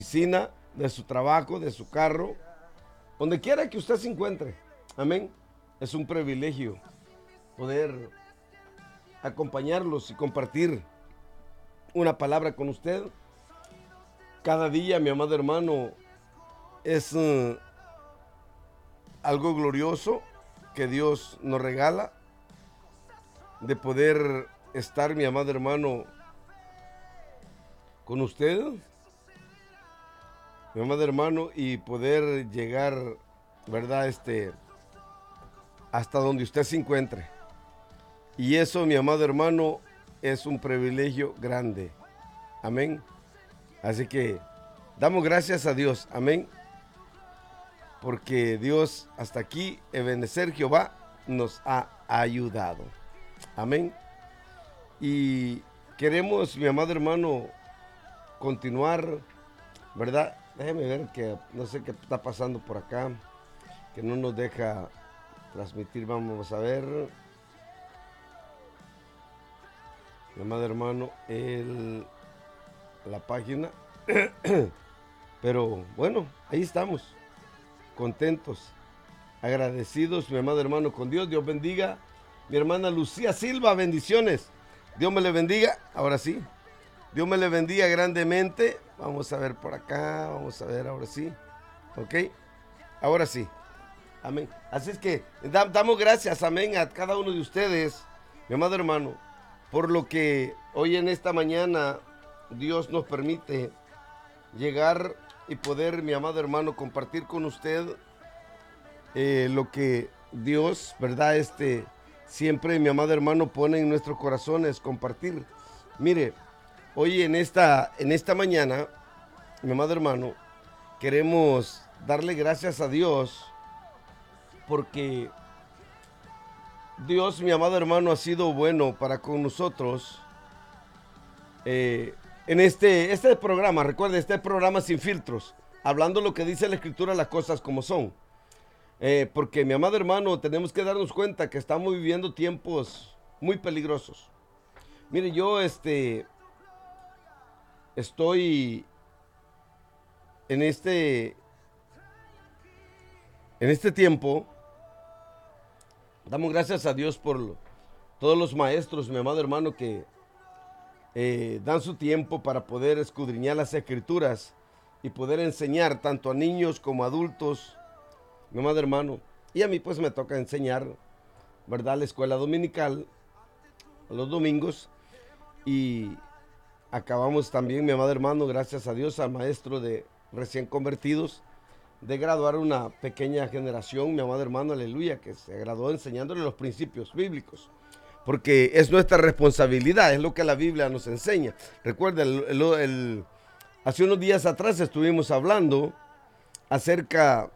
oficina, de su trabajo, de su carro, donde quiera que usted se encuentre. Amén. Es un privilegio poder acompañarlos y compartir una palabra con usted. Cada día, mi amado hermano, es algo glorioso que Dios nos regala de poder estar, mi amado hermano, con usted, mi amado hermano, y poder llegar, ¿verdad? Hasta donde usted se encuentre. Y eso, mi amado hermano, es un privilegio grande. Amén. Así que damos gracias a Dios. Amén. Porque Dios hasta aquí, Ebenezer Jehová, nos ha ayudado. Amén. Y queremos, mi amado hermano, continuar, ¿verdad? Déjeme ver que no sé qué está pasando por acá, que no nos deja transmitir. Vamos a ver. Mi amado hermano, la página. Pero bueno, ahí estamos, contentos, agradecidos, mi amado hermano, con Dios. Dios bendiga. Mi hermana Lucía Silva, bendiciones. Dios me le bendiga. Ahora sí. Dios me le bendiga grandemente. Vamos a ver por acá. Vamos a ver, ahora sí. Ok. Ahora sí. Amén. Así es que damos gracias, amén, a cada uno de ustedes, mi amado hermano, por lo que hoy en esta mañana Dios nos permite llegar y poder, mi amado hermano, compartir con usted lo que Dios, ¿verdad? Siempre, mi amado hermano, pone en nuestros corazones compartir. Mire, hoy en esta mañana, mi amado hermano, queremos darle gracias a Dios porque Dios, mi amado hermano, ha sido bueno para con nosotros. En este programa, recuerde, este programa sin filtros, hablando lo que dice la Escritura, las cosas como son. Porque, mi amado hermano, tenemos que darnos cuenta que estamos viviendo tiempos muy peligrosos. Mire, yo estoy en este tiempo. Damos gracias a Dios por todos los maestros, mi amado hermano, que dan su tiempo para poder escudriñar las Escrituras y poder enseñar tanto a niños como a adultos, mi amado hermano. Y a mí pues me toca enseñar, ¿verdad? La escuela dominical, los domingos. Y acabamos también, mi amado hermano, gracias a Dios, al maestro de recién convertidos, de graduar una pequeña generación, mi amado hermano, aleluya, que se graduó enseñándole los principios bíblicos. Porque es nuestra responsabilidad, es lo que la Biblia nos enseña. Recuerda, hace unos días atrás estuvimos hablando acerca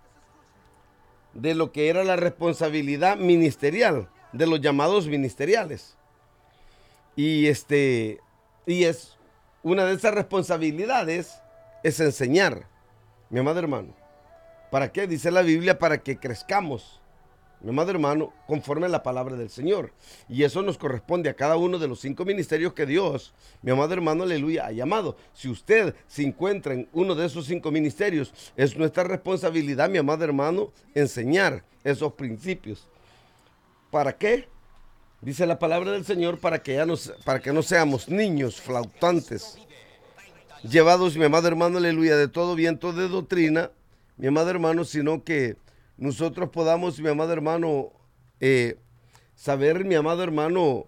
de lo que era la responsabilidad ministerial, de los llamados ministeriales. Y es una de esas responsabilidades es enseñar, mi amado hermano. ¿Para qué? Dice la Biblia, para que crezcamos, mi amado hermano, conforme a la palabra del Señor. Y eso nos corresponde a cada uno de los 5 ministerios que Dios, mi amado hermano, aleluya, ha llamado. Si usted se encuentra en uno de esos 5 ministerios, es nuestra responsabilidad, mi amado hermano, enseñar esos principios. ¿Para qué? Dice la palabra del Señor, para que no seamos niños flautantes, llevados, mi amado hermano, aleluya, de todo viento de doctrina, mi amado hermano, sino que nosotros podamos, mi amado hermano, saber, mi amado hermano,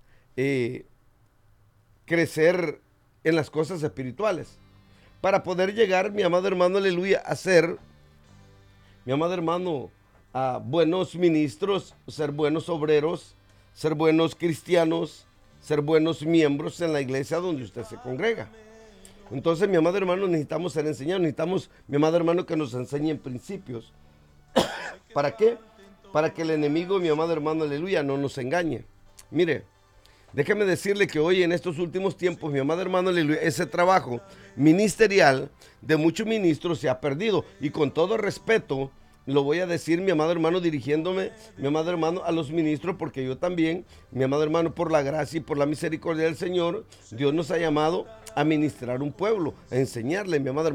crecer en las cosas espirituales, para poder llegar, mi amado hermano, aleluya, a ser, mi amado hermano, a buenos ministros, ser buenos obreros, ser buenos cristianos, ser buenos miembros en la iglesia donde usted se congrega. Entonces, mi amado hermano, necesitamos ser enseñados, necesitamos, mi amado hermano, que nos enseñen principios. ¿Para qué? Para que el enemigo, mi amado hermano, aleluya, no nos engañe. Mire, déjeme decirle que hoy en estos últimos tiempos, mi amado hermano, aleluya, ese trabajo ministerial de muchos ministros se ha perdido. Y con todo respeto lo voy a decir, mi amado hermano, dirigiéndome, mi amado hermano, a los ministros, porque yo también, mi amado hermano, por la gracia y por la misericordia del Señor, Dios nos ha llamado a ministrar un pueblo, a enseñarle, mi amado hermano.